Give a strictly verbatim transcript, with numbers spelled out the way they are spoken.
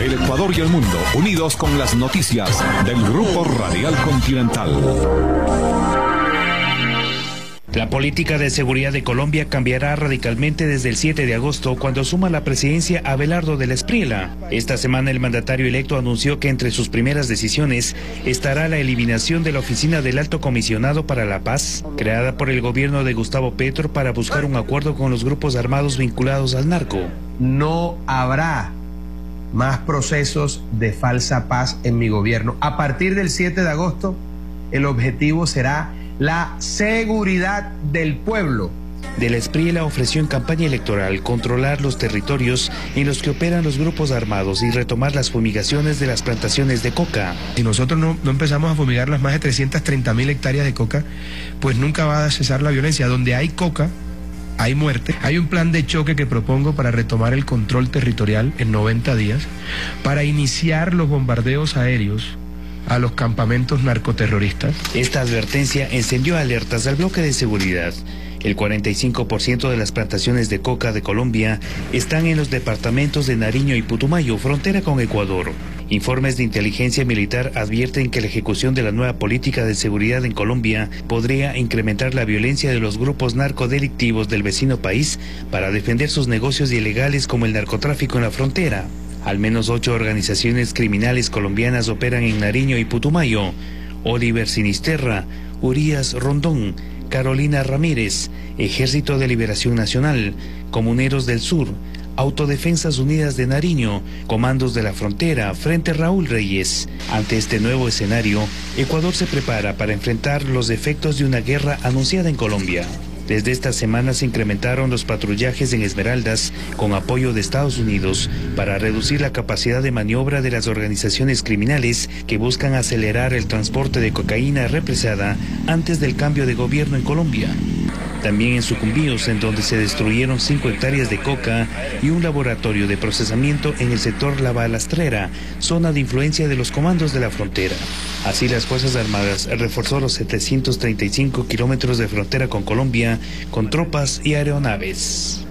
El Ecuador y el mundo, unidos con las noticias del Grupo Radial Continental. La política de seguridad de Colombia cambiará radicalmente desde el siete de agosto, cuando asuma la presidencia Abelardo del Espriella. Esta semana el mandatario electo anunció que entre sus primeras decisiones estará la eliminación de la oficina del Alto Comisionado para la Paz, creada por el gobierno de Gustavo Petro para buscar un acuerdo con los grupos armados vinculados al narco. No habrá más procesos de falsa paz en mi gobierno. A partir del siete de agosto, el objetivo será la seguridad del pueblo. Del Espriella ofreció en campaña electoral controlar los territorios en los que operan los grupos armados y retomar las fumigaciones de las plantaciones de coca. Si nosotros no, no empezamos a fumigar las más de trescientas treinta mil hectáreas de coca, pues nunca va a cesar la violencia. Donde hay coca, hay muerte. Hay un plan de choque que propongo para retomar el control territorial en noventa días, para iniciar los bombardeos aéreos a los campamentos narcoterroristas. Esta advertencia encendió alertas al bloque de seguridad. El cuarenta y cinco por ciento de las plantaciones de coca de Colombia están en los departamentos de Nariño y Putumayo, frontera con Ecuador. Informes de inteligencia militar advierten que la ejecución de la nueva política de seguridad en Colombia podría incrementar la violencia de los grupos narcodelictivos del vecino país para defender sus negocios ilegales como el narcotráfico en la frontera. Al menos ocho organizaciones criminales colombianas operan en Nariño y Putumayo: Oliver Sinisterra, Urias Rondón, Carolina Ramírez, Ejército de Liberación Nacional, Comuneros del Sur, Autodefensas Unidas de Nariño, Comandos de la Frontera, Frente Raúl Reyes. Ante este nuevo escenario, Ecuador se prepara para enfrentar los efectos de una guerra anunciada en Colombia. Desde esta semana se incrementaron los patrullajes en Esmeraldas con apoyo de Estados Unidos para reducir la capacidad de maniobra de las organizaciones criminales que buscan acelerar el transporte de cocaína represada antes del cambio de gobierno en Colombia. También en Sucumbíos, en donde se destruyeron cinco hectáreas de coca y un laboratorio de procesamiento en el sector La Balastrera, zona de influencia de los comandos de la frontera. Así, las Fuerzas Armadas reforzó los setecientos treinta y cinco kilómetros de frontera con Colombia con tropas y aeronaves.